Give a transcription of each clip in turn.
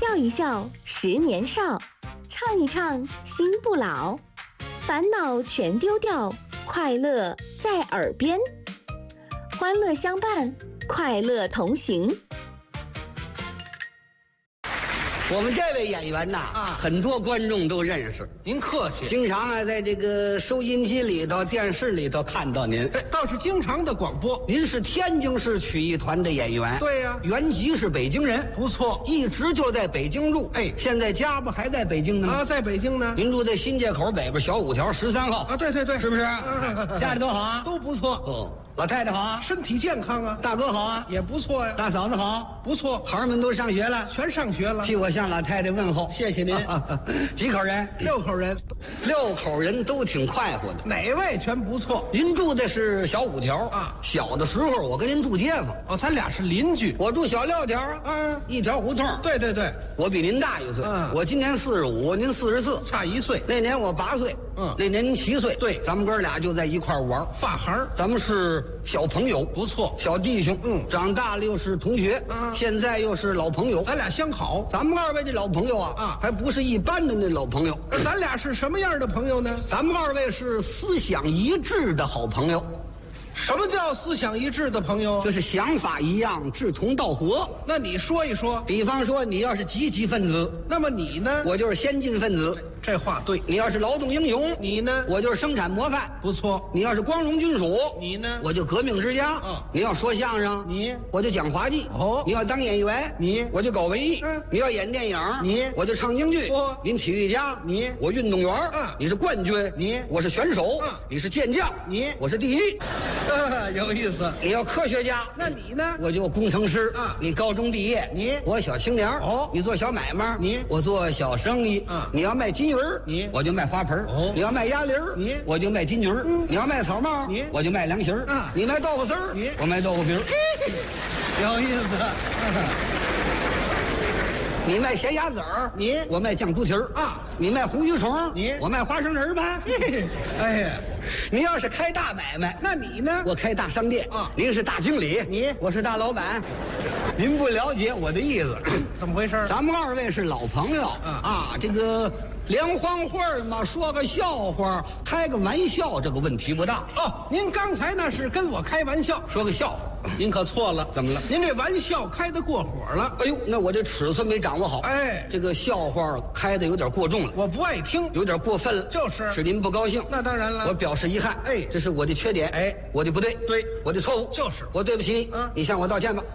笑一笑10年少，唱一唱心不老，烦恼全丢掉，快乐在耳边，欢乐相伴，快乐同行。 我们这位演员呐，很多观众都认识。 您客气， 经常在这个收音机里头、电视里头看到您。 倒是经常的广播。 您是天津市曲艺团的演员， 对呀， 原籍是北京人， 不错， 一直就在北京住。现在家不还在北京呢吗？ 啊，在北京呢。 您住在新街口北边小5条13号啊？对， 是不是？家里都好啊？ 都不错。 哦，老太太好啊？ 身体健康啊？ 大哥好啊？ 也不错呀。 大嫂子好？ 不错。 孩儿们都上学了？ 全上学了。 替我向老太太问候， 谢谢您。 几口人 ？6口人。 6口人都挺快活的， 哪位全不错。 您住的是小5条啊？ 小的时候我跟您住街坊。 哦，咱俩是邻居。 我住小6条啊，一条胡同。 对， 我比您大1岁。我今年45，您44， 差1岁。 那年我8岁。那年您7岁。 对， 咱们哥俩就在一块玩， 发孩， 咱们是小朋友， 不错， 小弟兄。长大了又是同学，现在又是老朋友， 咱俩相好。 咱们2位这老朋友啊，还不是一般的那老朋友。 咱俩是什么样的朋友呢？ 咱们2位是思想一致的好朋友。 什么叫思想一致的朋友？ 就是想法一样，志同道合。 那你说一说。 比方说，你要是积极分子， 那么你呢？ 我就是先进分子。 这话对。 你要是劳动英雄， 你呢？ 我就是生产模范。 不错。 你要是光荣军属， 你呢？ 我就革命之家。你要说相声，我就讲滑稽。你要当演员，我就搞文艺。你要演电影，我就唱京剧。您体育家，我运动员。你是冠军，我是选手。你是健将，我是第一。 有意思。 你要科学家， 那你呢？ 我就工程师。你高中毕业，我小青年。你做小买卖，我做小生意。你要卖金鱼儿，我就卖花盆。你要卖鸭梨儿，我就卖金鱼儿。你要卖草帽，我就卖凉席儿。你卖豆腐丝儿，我卖豆腐皮儿。 有意思。 你卖咸鸭子儿，我卖酱猪蹄儿啊。你卖红鱼虫，我卖花生仁吧。 哎呀， 你要是开大买卖， 那你呢？ 我开大商店啊。您是大经理，我是大老板。您不了解我的意思。 怎么回事？ 咱们2位是老朋友啊，这个联欢会嘛，说个笑话，开个玩笑，这个问题不大。 您刚才那是跟我开玩笑， 说个笑话。 您可错了。 怎么了？ 您这玩笑开得过火了。 哎呦，那我这尺寸没掌握好。这个笑话开得有点过重了， 我不爱听， 有点过分了。 是您不高兴。 那当然了， 我表示遗憾。这是我的缺点。我的不对，我的错误。我对不起你。你向我道歉吧。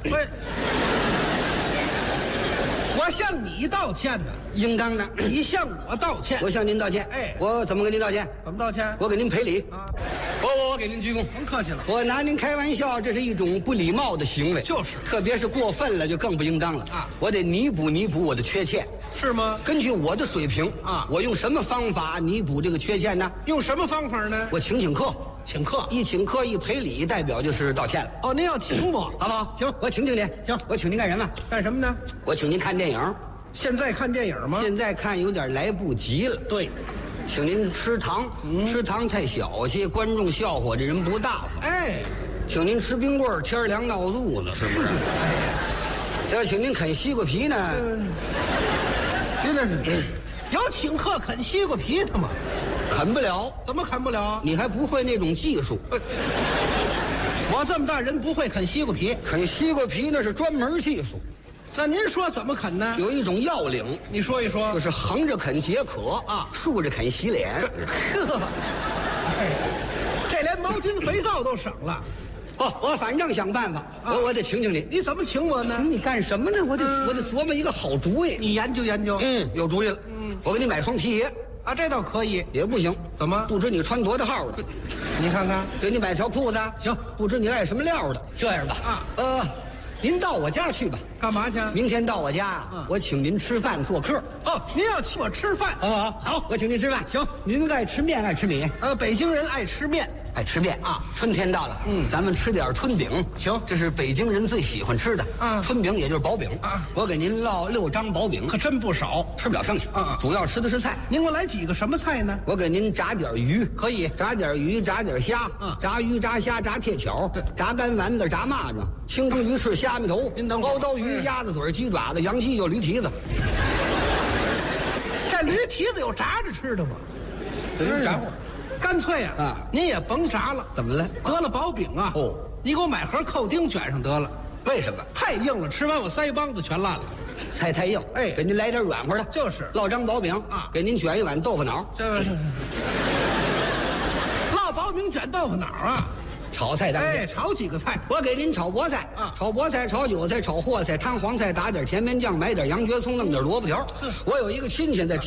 我向你道歉呢， 应当的。 你向我道歉， 我向您道歉。我怎么跟您道歉？ 怎么道歉？ 我给您赔礼。我给您鞠躬。 甭客气了。 我拿您开玩笑，这是一种不礼貌的行为。特别是过分了，就更不应当了啊！我得弥补我的缺陷。 是吗？ 根据我的水平啊，我用什么方法弥补这个缺陷呢？ 用什么方法呢？ 我请客。 请客， 一请客一赔礼，代表就是道歉了。 您要请我， 好不好？ 行， 我请您。 行， 我请您干什么？ 干什么呢？ 我请您看电影。 现在看电影吗？ 现在看有点来不及了。 对， 请您吃糖，吃糖太小些，观众笑话这人不大方。请您吃冰棍，天凉闹肚子，是不是？要请您啃西瓜皮呢？ 真的是，有请客啃西瓜皮的吗？ 啃不了。 怎么啃不了？ 你还不会那种技术。 我这么大人不会啃西瓜皮。 啃西瓜皮那是专门技术。 那您说怎么啃呢？ 有一种要领， 你说一说。 就是横着啃解渴啊，竖着啃洗脸。 这连毛巾肥皂都省了。 我反正想办法，我得请你。 你怎么请我呢？ 请你干什么呢？我得琢磨一个好主意。 你研究研究。 有主意了。我给你买双皮鞋啊，这倒可以。 也不行。 怎么？ 不知你穿多大号的？ 你看看。 给你买条裤子。 行。 不知你爱什么料的？这样吧。您到我家去吧。 干嘛去？ 明天到我家，我请您吃饭做客。 您要请我吃饭， 好，我请您吃饭。 行， 您爱吃面爱吃米？ 北京人爱吃面， 爱吃面啊。春天到了，咱们吃点春饼。 行， 这是北京人最喜欢吃的春饼，也就是薄饼啊。我给您烙6张薄饼， 可真不少， 吃不了剩下主要吃的是菜。 您给我来几个什么菜呢？ 我给您炸点鱼， 可以炸点鱼，炸点虾，炸鱼炸虾炸铁巧，炸干丸子，炸蚂蚱，清蒸鱼翅，虾米头， 您等会儿， 熬刀鱼。 鱼、鸭子嘴、鸡爪子，洋鸡就驴蹄子。 这驴蹄子有炸着吃的吗？ 炸货。 干脆啊，您也甭炸了。 怎么了？ 得了薄饼啊！ 哦， 你给我买盒扣丁卷上得了。 为什么？ 太硬了，吃完我腮帮子全烂了。 太硬， 哎， 给您来点软和的。 就是烙张薄饼啊，给您卷一碗豆腐脑。 烙薄饼卷豆腐脑啊！ 炒菜当哎，炒几个菜？ 我给您炒菠菜啊，炒菠菜、炒韭菜、炒货菜、摊黄菜，打点甜面酱，买点洋蕨葱，弄点萝卜条。我有一个亲戚在